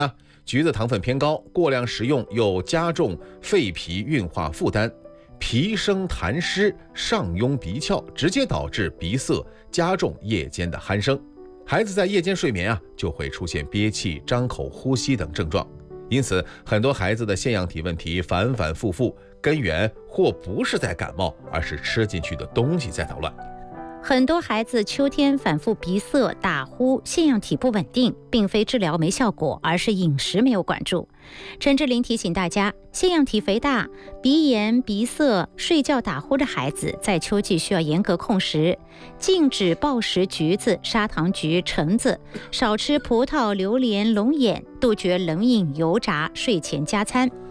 橘子糖分偏高，过量食用又加重肺脾运化负担，脾生痰湿，上壅鼻窍，直接导致鼻塞，加重夜间的鼾声。孩子在夜间睡眠就会出现憋气、张口呼吸等症状。因此，很多孩子的腺样体问题反反复复，根源或不是在感冒，而是吃进去的东西在捣乱。 很多孩子秋天反复鼻塞、打呼、腺样体不稳定，并非治疗没效果，而是饮食没有管住。陈志玲提醒大家，腺样体肥大、鼻炎、鼻塞、睡觉打呼的孩子，在秋季需要严格控食，禁止暴食橘子、砂糖橘、橙子，少吃葡萄、榴莲、龙眼，杜绝冷饮、油炸，睡前加餐。